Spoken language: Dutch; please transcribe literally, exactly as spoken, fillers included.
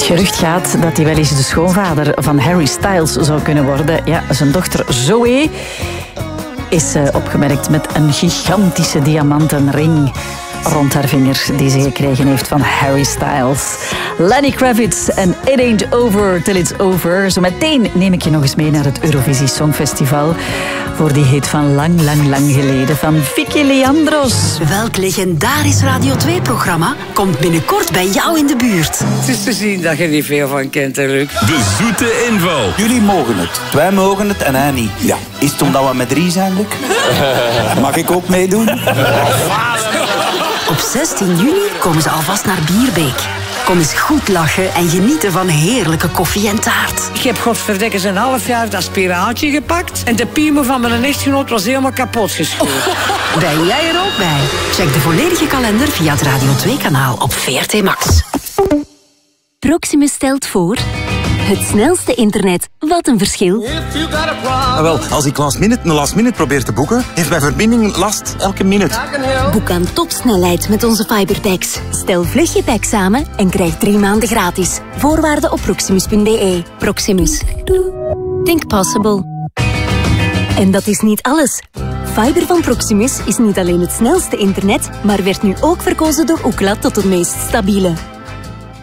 gerucht gaat dat hij wel eens de schoonvader van Harry Styles zou kunnen worden. Ja, zijn dochter Zoe is uh, opgemerkt met een gigantische diamanten ring rond haar vinger die ze gekregen heeft van Harry Styles. Lenny Kravitz en It Ain't Over Till It's Over. Zometeen neem ik je nog eens mee naar het Eurovisie Songfestival voor die hit van lang, lang, lang geleden van Vicky Leandros. Welk legendarisch Radio twee-programma komt binnenkort bij jou in de buurt? Het is te zien dat je er niet veel van kent, hè, Luc. De zoete inval. Jullie mogen het. Wij mogen het en hij niet. Ja. Is het omdat we met drie zijn, Luc? Mag ik ook meedoen? Op zestien juni komen ze alvast naar Bierbeek. Kom eens goed lachen en genieten van heerlijke koffie en taart. Ik heb godverdekkers een half jaar dat spiraaltje gepakt en de piemel van mijn echtgenoot was helemaal kapot gescheurd. Ben jij er ook bij? Check de volledige kalender via het Radio twee-kanaal op V R T Max. Proximus stelt voor... Het snelste internet. Wat een verschil. Ah, wel, als ik last minute een last minute probeer te boeken, heeft mijn verbinding last elke minuut. Boek aan topsnelheid met onze fiberpacks. Stel vlug je pack samen en krijg drie maanden gratis. Voorwaarden op proximus punt b e. Proximus. Think possible. En dat is niet alles. Fiber van Proximus is niet alleen het snelste internet, maar werd nu ook verkozen door Ookla tot het meest stabiele.